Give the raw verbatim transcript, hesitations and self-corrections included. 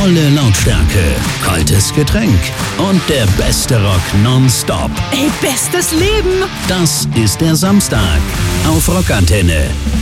Volle Lautstärke, kaltes Getränk und der beste Rock nonstop. Ey, bestes Leben! Das ist der Samstag auf Rockantenne.